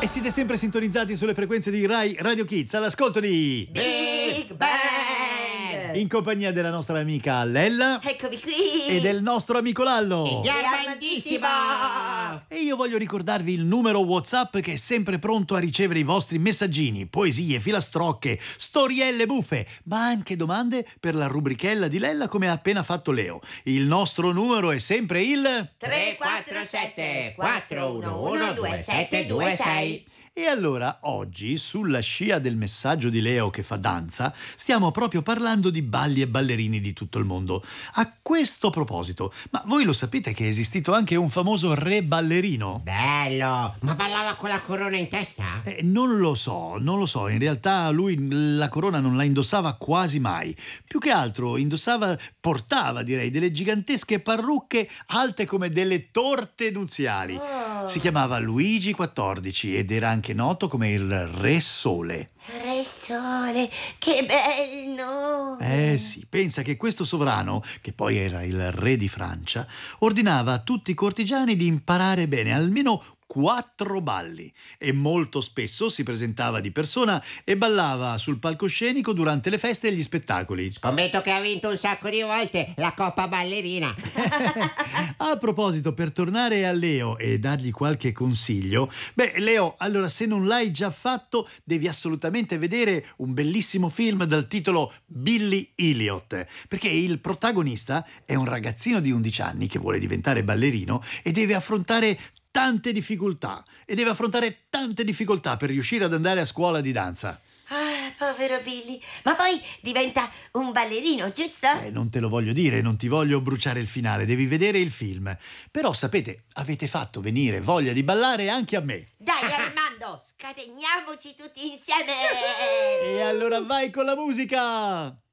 E siete sempre sintonizzati sulle frequenze di Rai Radio Kids all'ascolto di Big Bang! in compagnia della nostra amica Lella Eccomi qui! e del nostro amico Lallo. Di Armandissima! E io voglio ricordarvi il numero WhatsApp che è sempre pronto a ricevere i vostri messaggini, poesie, filastrocche, storielle buffe, ma anche domande per la rubrichella di Lella come ha appena fatto Leo. Il nostro numero è sempre il 347 411 2726. E allora, oggi, sulla scia del messaggio di Leo che fa danza, stiamo proprio parlando di balli e ballerini di tutto il mondo. A questo proposito, ma voi lo sapete che è esistito anche un famoso re ballerino? Bello! Ma ballava con la corona in testa? Non lo so, in realtà lui la corona non la indossava quasi mai. Più che altro portava direi delle gigantesche parrucche alte come delle torte nuziali. Si chiamava Luigi XIV ed era anche noto come il Re Sole. Re Sole, che bello! Sì, pensa che questo sovrano, che poi era il re di Francia, ordinava a tutti i cortigiani di imparare bene almeno 4 balli e molto spesso si presentava di persona e ballava sul palcoscenico durante le feste e gli spettacoli. Scommetto che ha vinto un sacco di volte la Coppa Ballerina. A proposito, per tornare a Leo e dargli qualche consiglio, Leo, allora se non l'hai già fatto devi assolutamente vedere un bellissimo film dal titolo Billy Elliot, perché il protagonista è un ragazzino di 11 anni che vuole diventare ballerino e deve affrontare tante difficoltà per riuscire ad andare a scuola di danza. Ah, povero Billy. Ma poi diventa un ballerino, giusto? Non te lo voglio dire, non ti voglio bruciare il finale, devi vedere il film. Però sapete, avete fatto venire voglia di ballare anche a me. Dai Armando, scateniamoci tutti insieme! E allora vai con la musica!